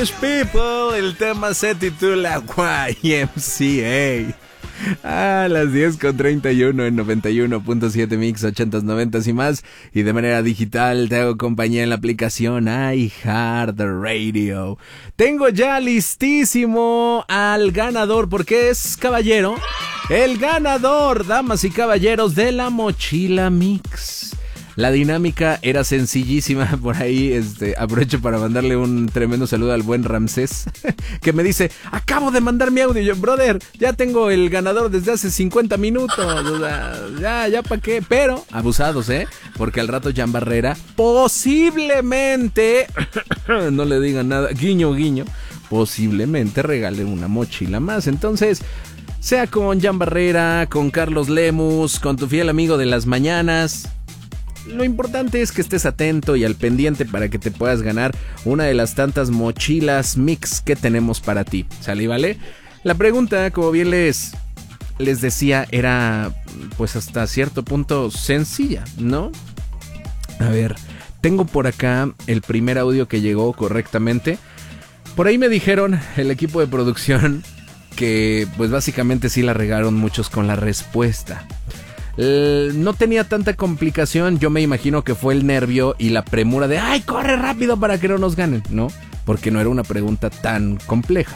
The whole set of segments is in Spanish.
Village People. El tema se titula YMCA. A las 10:31 en 91.7 Mix, 80s, 90s y más. Y de manera digital te hago compañía en la aplicación iHeartRadio. Tengo ya listísimo al ganador, porque es caballero. El ganador, damas y caballeros, de la mochila Mix. La dinámica era sencillísima. Por ahí aprovecho para mandarle un tremendo saludo al buen Ramsés, que me dice: acabo de mandar mi audio. Y yo, brother, ya tengo el ganador desde hace 50 minutos. O sea, ya para qué. Pero abusados, porque al rato Jan Barrera posiblemente no le digan nada, guiño guiño, posiblemente regale una mochila más. Entonces, sea con Jan Barrera, con Carlos Lemus, con tu fiel amigo de las mañanas, lo importante es que estés atento y al pendiente para que te puedas ganar una de las tantas mochilas Mix que tenemos para ti. ¿Sale y vale? La pregunta, como bien les decía, era pues hasta cierto punto sencilla, ¿no? A ver, tengo por acá el primer audio que llegó correctamente. Por ahí me dijeron el equipo de producción que pues básicamente sí la regaron muchos con la respuesta. No tenía tanta complicación. Yo me imagino que fue el nervio y la premura de ¡ay, corre rápido para que no nos ganen! ¿No? Porque no era una pregunta tan compleja.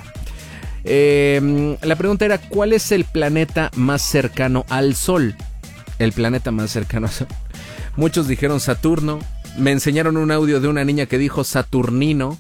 La pregunta era: ¿cuál es el planeta más cercano al Sol? El planeta más cercano al Sol. Muchos dijeron Saturno. Me enseñaron un audio de una niña que dijo Saturnino.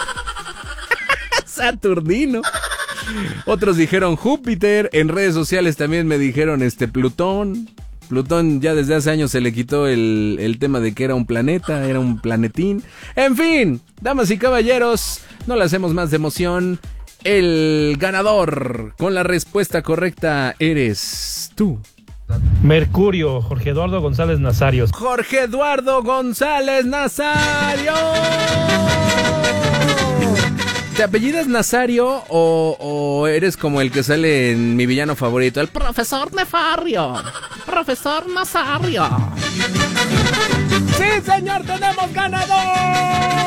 Saturnino. Otros dijeron Júpiter. En redes sociales también me dijeron Plutón. Plutón ya desde hace años se le quitó el tema de que era un planeta, era un planetín. En fin, damas y caballeros, no le hacemos más de emoción. El ganador con la respuesta correcta eres tú. Mercurio, Jorge Eduardo González Nazario. Jorge Eduardo González Nazario. ¿Te apellidas Nazario o eres como el que sale en Mi Villano Favorito? El profesor Nefario. Profesor Nazario. ¡Sí, señor! ¡Tenemos ganador!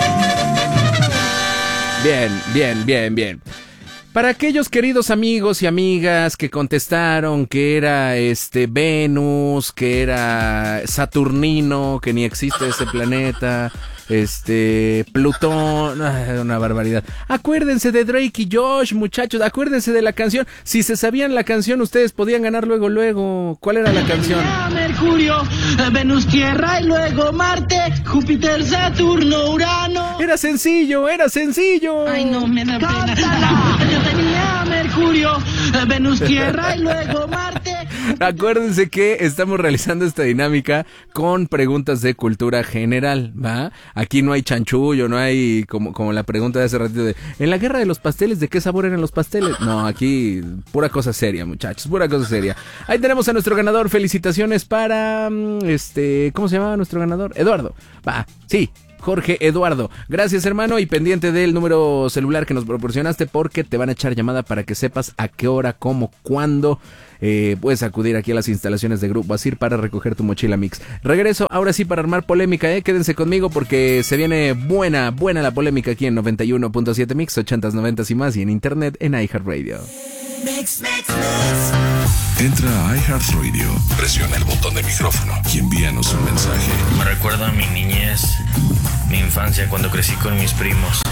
Bien. Para aquellos queridos amigos y amigas que contestaron que era Venus, que era Saturnino, que ni existe ese planeta, Plutón, una barbaridad. Acuérdense de Drake y Josh, muchachos, acuérdense de la canción. Si se sabían la canción, ustedes podían ganar luego. ¿Cuál era la canción? Mercurio, Venus, Tierra y luego Marte, Júpiter, Saturno, Urano. Era sencillo. Ay, no, me da pena. Yo tenía Mercurio, Venus, Tierra y luego Marte. Acuérdense que estamos realizando esta dinámica con preguntas de cultura general, ¿va? Aquí no hay chanchullo, no hay como la pregunta de hace ratito de en la guerra de los pasteles, ¿de qué sabor eran los pasteles? No, aquí pura cosa seria, muchachos, pura cosa seria. Ahí tenemos a nuestro ganador. Felicitaciones para ¿cómo se llamaba nuestro ganador? Eduardo. Va, sí, Jorge Eduardo. Gracias, hermano, y pendiente del número celular que nos proporcionaste porque te van a echar llamada para que sepas a qué hora, cómo, cuándo puedes acudir aquí a las instalaciones de Grupo Asir para recoger tu mochila Mix. Regreso ahora sí para armar polémica, quédense conmigo porque se viene buena la polémica aquí en 91.7 Mix, 80s, 90s y más, y en internet en iHeartRadio. Mix. Entra a iHeartRadio, presiona el botón de micrófono y envíanos un mensaje. Me recuerda a mi niñez, mi infancia cuando crecí con mis primos.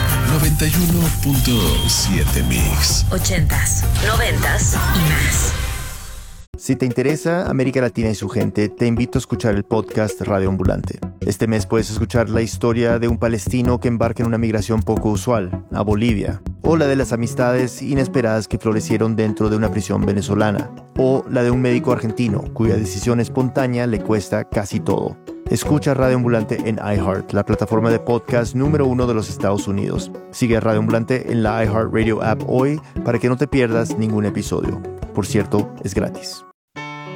91.7 Mix. 80s, 90s y más. Si te interesa América Latina y su gente, te invito a escuchar el podcast Radio Ambulante. Este mes puedes escuchar la historia de un palestino que embarca en una migración poco usual, a Bolivia, o la de las amistades inesperadas que florecieron dentro de una prisión venezolana, o la de un médico argentino cuya decisión espontánea le cuesta casi todo. Escucha Radio Ambulante en iHeart, la plataforma de podcast número 1 de los Estados Unidos. Sigue a Radio Ambulante en la iHeartRadio app hoy para que no te pierdas ningún episodio. Por cierto, es gratis.